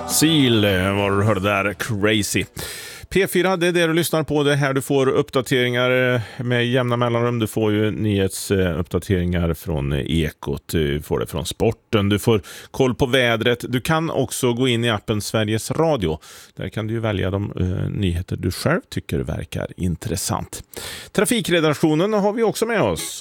Seal var du hörde där, Crazy. P4, det är det du lyssnar på. Det här du får uppdateringar med jämna mellanrum. Du får ju nyhetsuppdateringar från Ekot, du får det från sporten, du får koll på vädret. Du kan också gå in i appen Sveriges Radio. Där kan du ju välja de nyheter du själv tycker verkar intressant. Trafikredaktionen har vi också med oss.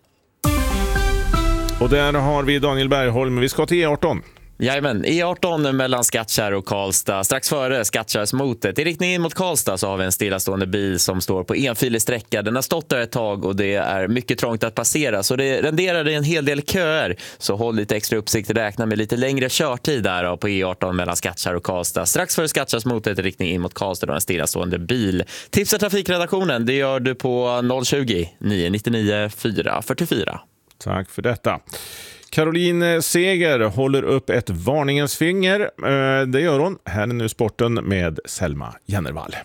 Och där har vi Daniel Bergholm. Vi ska till E18. Jajamän, E18 mellan Skattkärr och Karlstad. Strax före Skattkärrsmotet. I riktning in mot Karlstad så har vi en stillastående bil som står på enfilig sträcka. Den har stått där ett tag och det är mycket trångt att passera. Så det renderar en hel del köer. Så håll lite extra uppsikt och räkna med lite längre körtid där på E18 mellan Skattkärr och Karlstad. Strax före Skattkärrsmotet i riktning in mot Karlstad och en stillastående bil. Tipsa trafikredaktionen, det gör du på 020 999 444. Tack för detta. Caroline Seger håller upp ett varningens finger. Det gör hon. Här är nu sporten med Selma Jennervall.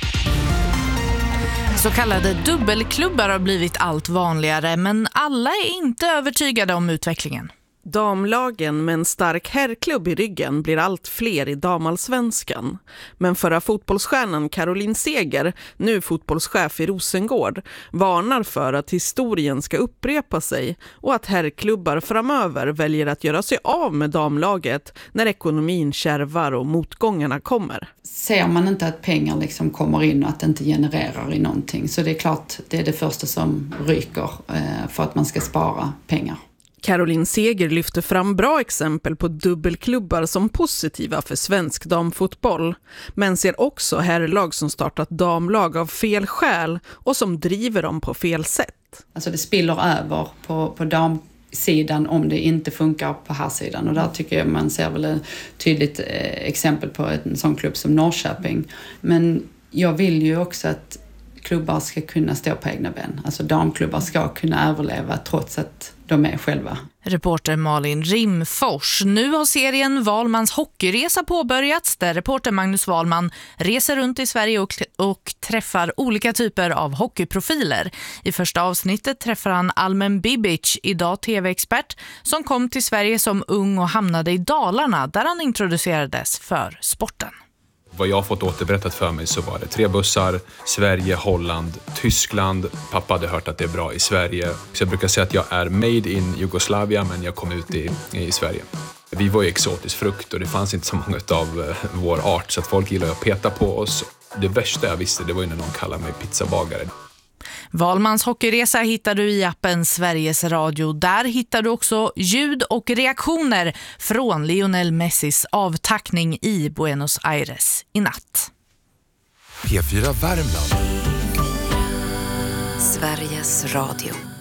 Så kallade dubbelklubbar har blivit allt vanligare, men alla är inte övertygade om utvecklingen. Damlagen med en stark herrklubb i ryggen blir allt fler i damallsvenskan. Men förra fotbollsstjärnan Caroline Seger, nu fotbollschef i Rosengård, varnar för att historien ska upprepa sig och att herrklubbar framöver väljer att göra sig av med damlaget när ekonomin kärvar och motgångarna kommer. Ser man inte att pengar liksom kommer in och att det inte genererar i någonting, så det är klart det är det första som ryker för att man ska spara pengar. Caroline Seger lyfter fram bra exempel på dubbelklubbar som positiva för svensk damfotboll, men ser också herrlag som startat damlag av fel skäl och som driver dem på fel sätt. Alltså det spiller över på damsidan om det inte funkar på här sidan, och där tycker jag man ser väl ett tydligt exempel på en sån klubb som Norrköping. Men jag vill ju också att klubbar ska kunna stå på egna ben. Alltså damklubbar ska kunna överleva trots att de är själva. Reporter Malin Rimfors. Nu har serien Wahlmans hockeyresa påbörjats där reporter Magnus Wahlman reser runt i Sverige och träffar olika typer av hockeyprofiler. I första avsnittet träffar han Almen Bibic, idag tv-expert, som kom till Sverige som ung och hamnade i Dalarna där han introducerades för sporten. Vad jag har fått återberättat för mig så var det 3 bussar, Sverige, Holland, Tyskland. Pappa hade hört att det är bra i Sverige. Så jag brukar säga att jag är made in Jugoslavia, men jag kom ut i Sverige. Vi var ju exotisk frukt och det fanns inte så många av vår art, så att folk gillade att peta på oss. Det värsta jag visste, det var ju när någon kallade mig pizzabagare. Wahlmans hockeyresa hittar du i appen Sveriges Radio. Där hittar du också ljud och reaktioner från Lionel Messis avtackning i Buenos Aires i natt. P4 Värmland. Sveriges Radio.